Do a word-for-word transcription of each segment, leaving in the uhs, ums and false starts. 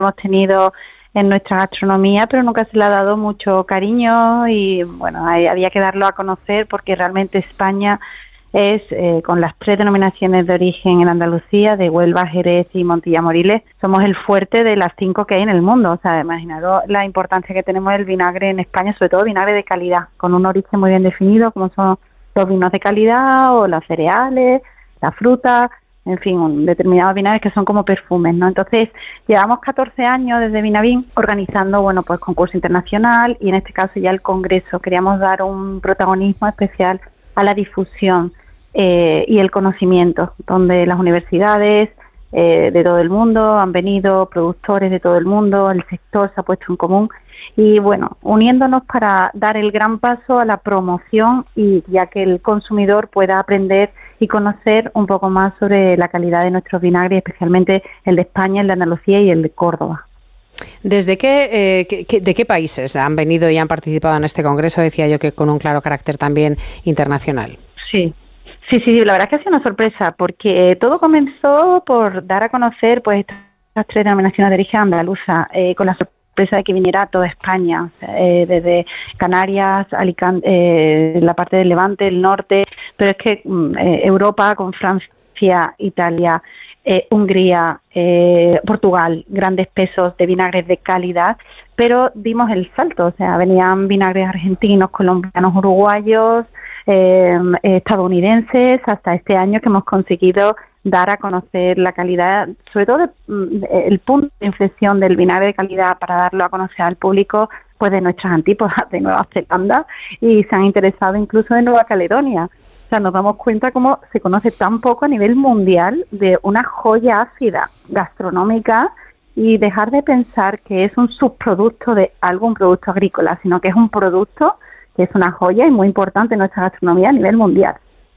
hemos tenido en nuestra gastronomía, pero nunca se le ha dado mucho cariño y bueno, hay, había que darlo a conocer porque realmente España es, eh, con las tres denominaciones de origen en Andalucía, de Huelva, Jerez y Montilla Moriles, somos el fuerte de las cinco que hay en el mundo. O sea, imaginaros la importancia que tenemos del vinagre en España, sobre todo vinagre de calidad, con un origen muy bien definido, como son los vinos de calidad o los cereales, la fruta, en fin, un determinados vinagres que son como perfumes, ¿no? Entonces, llevamos catorce años desde Vinavín organizando, bueno, pues concurso internacional y en este caso ya el congreso. Queríamos dar un protagonismo especial a la difusión eh, y el conocimiento, donde las universidades eh, de todo el mundo han venido, productores de todo el mundo, el sector se ha puesto en común y bueno, uniéndonos para dar el gran paso a la promoción y ya que el consumidor pueda aprender y conocer un poco más sobre la calidad de nuestros vinagres, especialmente el de España, el de Andalucía y el de Córdoba. ¿Desde qué, eh, qué, de qué países han venido y han participado en este congreso? Decía yo que con un claro carácter también internacional. Sí. Sí, sí, la verdad es que ha sido una sorpresa porque todo comenzó por dar a conocer pues estas tres denominaciones de origen andaluza, eh, con la sorpresa de que viniera toda España, eh, desde Canarias, Alicante, eh, la parte del Levante, el norte, pero es que eh, Europa con Francia, Italia, eh, Hungría, eh, Portugal, grandes pesos de vinagres de calidad, pero dimos el salto, o sea, venían vinagres argentinos, colombianos, uruguayos, Eh, estadounidenses, hasta este año que hemos conseguido dar a conocer la calidad, sobre todo de, el punto de inflexión del vinagre de calidad para darlo a conocer al público, pues de nuestras antípodas de Nueva Zelanda, y se han interesado incluso de Nueva Caledonia. O sea, nos damos cuenta cómo se conoce tan poco a nivel mundial de una joya ácida gastronómica y dejar de pensar que es un subproducto de algún producto agrícola, sino que es un producto que es una joya y muy importante en nuestra gastronomía a nivel mundial.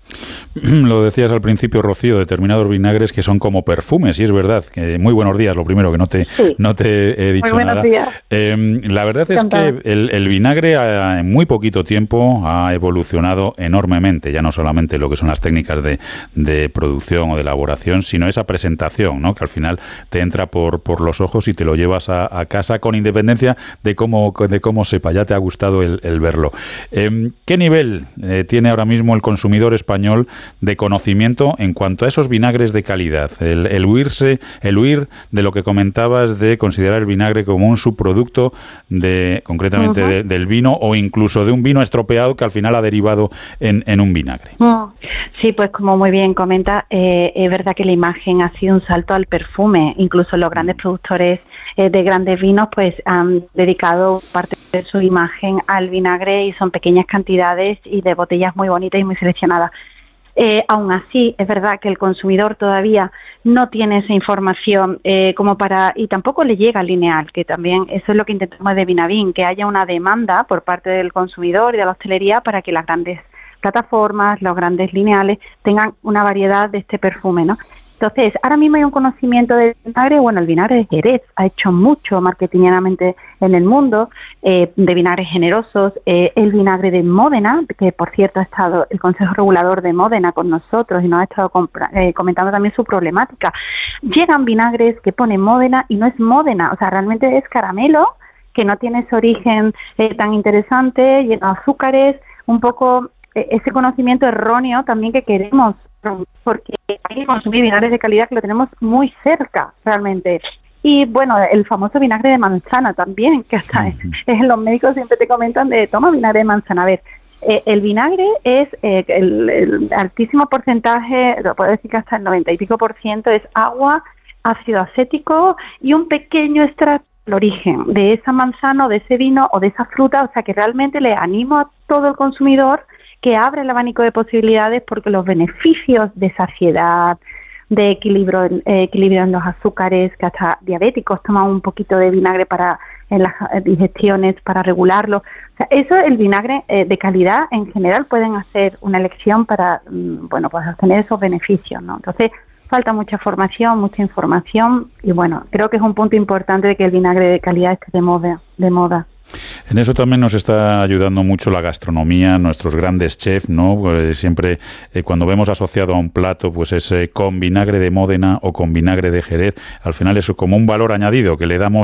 Lo decías al principio, Rocío, determinados vinagres que son como perfumes, y es verdad. Que muy buenos días, lo primero, que no te, sí. no te he dicho muy buenos nada. Días. Eh, la verdad es Encantada. que el, el vinagre ha, en muy poquito tiempo ha evolucionado enormemente, ya no solamente lo que son las técnicas de, de producción o de elaboración, sino esa presentación, ¿no? Que al final te entra por, por los ojos y te lo llevas a, a casa con independencia de cómo, de cómo sepa. Ya te ha gustado el, el verlo. Eh, ¿Qué nivel eh, tiene ahora mismo el consumidor español de conocimiento en cuanto a esos vinagres de calidad? El, el huirse, el huir de lo que comentabas de considerar el vinagre como un subproducto de, concretamente uh-huh. de, del vino, o incluso de un vino estropeado que al final ha derivado en, en un vinagre. Uh, sí, pues como muy bien comenta, eh, es verdad que la imagen ha sido un salto al perfume. Incluso los grandes productores eh, de grandes vinos pues han dedicado parte de su imagen al vinagre y son pequeñas cantidades y de botellas muy bonitas y muy seleccionadas. Eh, aún así, es verdad que el consumidor todavía no tiene esa información eh, como para, y tampoco le llega lineal, que también eso es lo que intentamos de Vinavín, que haya una demanda por parte del consumidor y de la hostelería para que las grandes plataformas, los grandes lineales tengan una variedad de este perfume, ¿no? Entonces, ahora mismo hay un conocimiento del vinagre. Bueno, el vinagre de Jerez ha hecho mucho marketingianamente en el mundo, eh, de vinagres generosos. Eh, el vinagre de Módena, que por cierto ha estado el Consejo Regulador de Módena con nosotros y nos ha estado compra- eh, comentando también su problemática. Llegan vinagres que pone Módena y no es Módena, o sea, realmente es caramelo, que no tiene ese origen eh, tan interesante, lleno de azúcares, un poco eh, ese conocimiento erróneo también que queremos, porque hay que consumir vinagres de calidad que lo tenemos muy cerca realmente. Y bueno, el famoso vinagre de manzana también, que hasta uh-huh. es, los médicos siempre te comentan de toma vinagre de manzana. A ver, eh, el vinagre es eh, el, el altísimo porcentaje, lo puedo decir que hasta el noventa y pico por ciento es agua, ácido acético y un pequeño extracto del origen de esa manzana o de ese vino o de esa fruta. O sea que realmente le animo a todo el consumidor que abre el abanico de posibilidades, porque los beneficios de saciedad, de equilibrio, eh, equilibrio en los azúcares, que hasta diabéticos toman un poquito de vinagre para en las digestiones para regularlo. O sea, eso, el vinagre eh, de calidad en general pueden hacer una elección para, mm, bueno, pues obtener esos beneficios, ¿no? Entonces, falta mucha formación, mucha información y bueno, creo que es un punto importante de que el vinagre de calidad esté de moda. De moda. En eso también nos está ayudando mucho la gastronomía, nuestros grandes chefs, ¿no? Pues siempre eh, cuando vemos asociado a un plato, pues ese con vinagre de Módena o con vinagre de Jerez, al final es como un valor añadido que le damos